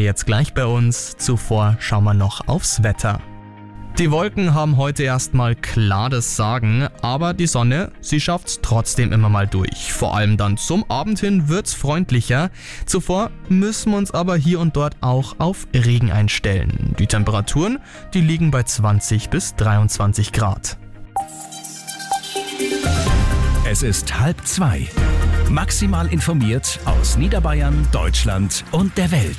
jetzt gleich bei uns. Zuvor schauen wir noch aufs Wetter. Die Wolken haben heute erstmal klar das Sagen, aber die Sonne, sie schafft's trotzdem immer mal durch. Vor allem dann zum Abend hin wird's freundlicher. Zuvor müssen wir uns aber hier und dort auch auf Regen einstellen. Die Temperaturen, die liegen bei 20 bis 23 Grad. Es ist 1:30. Maximal informiert aus Niederbayern, Deutschland und der Welt.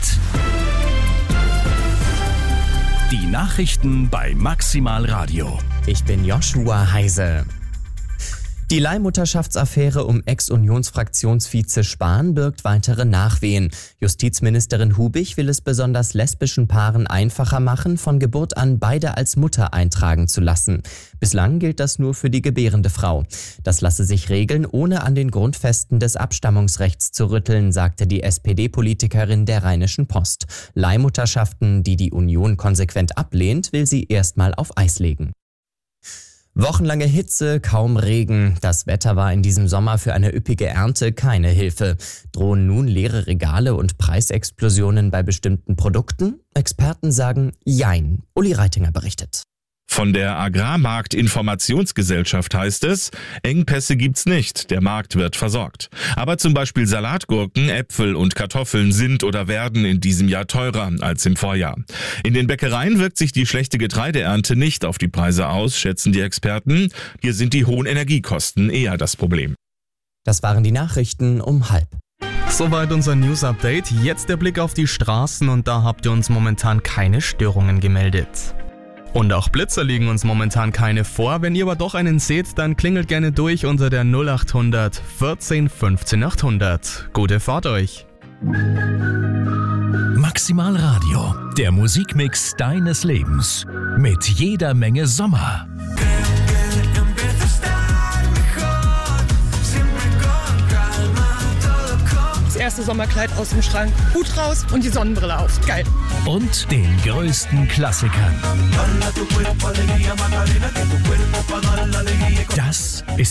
Die Nachrichten bei Maximal Radio. Ich bin Joshua Heise. Die Leihmutterschaftsaffäre um Ex-Unionsfraktionsvize Spahn birgt weitere Nachwehen. Justizministerin Hubig will es besonders lesbischen Paaren einfacher machen, von Geburt an beide als Mutter eintragen zu lassen. Bislang gilt das nur für die gebärende Frau. Das lasse sich regeln, ohne an den Grundfesten des Abstammungsrechts zu rütteln, sagte die SPD-Politikerin der Rheinischen Post. Leihmutterschaften, die die Union konsequent ablehnt, will sie erstmal auf Eis legen. Wochenlange Hitze, kaum Regen. Das Wetter war in diesem Sommer für eine üppige Ernte keine Hilfe. Drohen nun leere Regale und Preisexplosionen bei bestimmten Produkten? Experten sagen Jein. Uli Reitinger berichtet. Von der Agrarmarkt-Informationsgesellschaft heißt es, Engpässe gibt's nicht, der Markt wird versorgt. Aber zum Beispiel Salatgurken, Äpfel und Kartoffeln sind oder werden in diesem Jahr teurer als im Vorjahr. In den Bäckereien wirkt sich die schlechte Getreideernte nicht auf die Preise aus, schätzen die Experten. Hier sind die hohen Energiekosten eher das Problem. Das waren die Nachrichten um 12:30. Soweit unser News-Update. Jetzt der Blick auf die Straßen und da habt ihr uns momentan keine Störungen gemeldet. Und auch Blitzer liegen uns momentan keine vor. Wenn ihr aber doch einen seht, dann klingelt gerne durch unter der 0800 14 15 800. Gute Fahrt euch! Maximal Radio, der Musikmix deines Lebens. Mit jeder Menge Sommer. Das erste Sommerkleid aus dem Schrank, Hut raus und die Sonnenbrille auf. Geil. Und den größten Klassikern. Das ist